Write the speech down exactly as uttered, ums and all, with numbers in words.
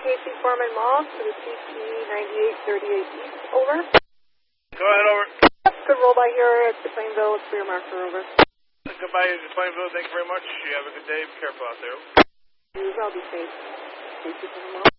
Casey Foreman Moss to the C T ninety-eight thirty-eight East, over. Go ahead, over. Good roll by here at the Plainville, it's for your marker, over. Goodbye, Plainville, thank you very much. You have a good day, be careful out there. I'll be safe. Casey Foreman Moss.